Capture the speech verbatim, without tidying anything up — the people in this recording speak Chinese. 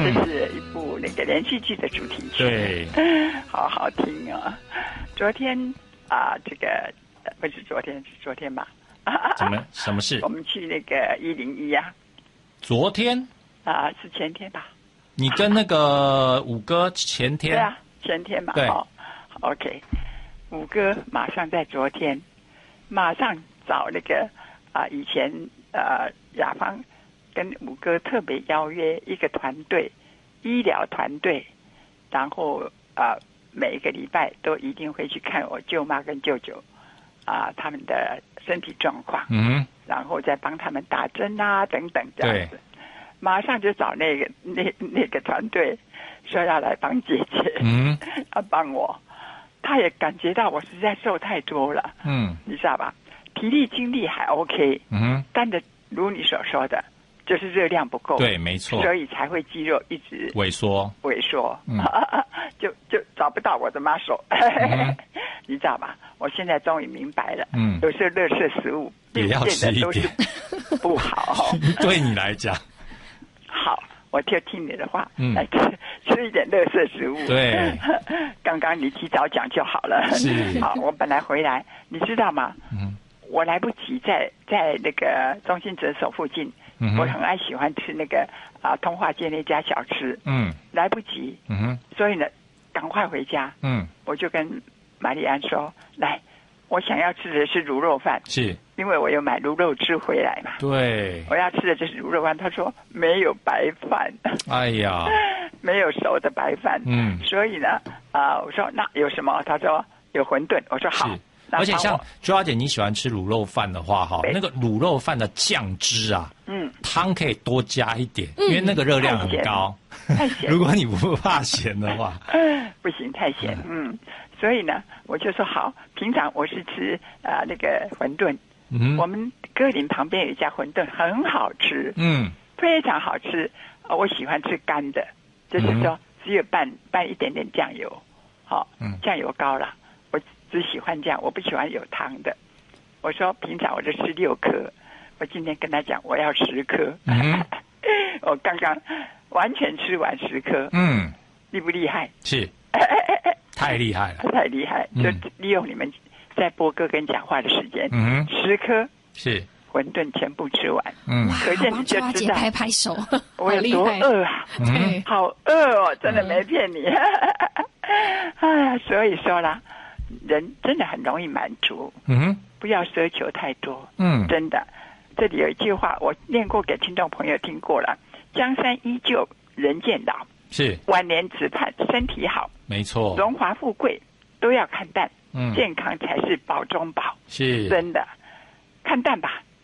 这是一部那个连续剧的主题曲， 对， 好好听啊！昨天啊，这个不是昨天，是昨天吧？ 怎么什么事？ 我们去那个一零一啊。 昨天啊，是前天吧？ 你跟那个五哥前天？ 对啊，前天嘛。 对。 哦 OK， 五哥马上在昨天，马上找那个啊，以前呃雅芳跟五哥特别邀约一个团队，医疗团队，然后啊每一个礼拜都一定会去看我舅妈跟舅舅啊他们的身体状况， 嗯， 然后再帮他们打针啊等等这样子。马上就找那个那那个团队说要来帮姐姐， 嗯， 要帮我。他也感觉到我实在瘦太多了， 嗯， 你知道吧？体力精力还 OK， 嗯， 但是如你所说的，就是热量不够， 对，没错， 所以才会肌肉一直萎缩， 萎缩， 嗯、 就就找不到我的 muscle，、嗯、你知道吧？我现在终于明白了， 嗯， 有时候垃圾食物也要吃一点， 不好， 对你来讲， 好。我就听你的话， 嗯， 来吃吃一点垃圾食物。 对， 刚刚你提早讲就好了。 是， 好，我本来回来，你知道吗？ 嗯， 我来不及在在那个中心诊所附近， 嗯、 我很爱喜欢吃那个啊通化街那家小吃， 嗯， 来不及， 嗯哼， 所以呢，赶快回家， 嗯， 我就跟玛丽安说，来，我想要吃的是卤肉饭， 是。 因为我有买卤肉汁回来嘛， 对， 我要吃的就是卤肉饭。他说没有白饭， 哎呀， 没有熟的白饭。 嗯， 所以呢，啊、呃，我说那有什么？他说有馄饨。我说好。 而且像朱小姐你喜欢吃卤肉饭的话，哈，那个卤肉饭的酱汁啊，嗯，汤可以多加一点，嗯、因为那个热量很高。 太咸。 如果你不怕咸的话， 不行，太咸。嗯，嗯所以呢，我就说好。平常我是吃啊、呃、那个馄饨。嗯，我们歌林旁边有一家馄饨很好吃，嗯，非常好吃。呃、我喜欢吃干的，就是说只有拌拌一点点酱油，好、哦，嗯，酱油膏啦，我只喜欢这样，我不喜欢有汤的。我说平常我就吃六颗，我今天跟他讲我要十颗，嗯、我刚刚完全吃完十颗，嗯，厉不厉害？ 是，太厉害了， 太厉害，就利用你们。在播歌跟讲话的时间，嗯，十颗是馄饨全部吃完， 嗯， 可见你就知道拍拍手， 我有多饿啊， 对， 好饿哦，真的没骗你。哎呀，所以说啦，人真的很容易满足，嗯，不要奢求太多，嗯，真的。这里有一句话，我念过给听众朋友听过了：江山依旧，人渐老， 是晚年只盼身体好， 没错， 荣华富贵都要看淡。嗯，健康才是宝中宝， 是真的。看淡吧，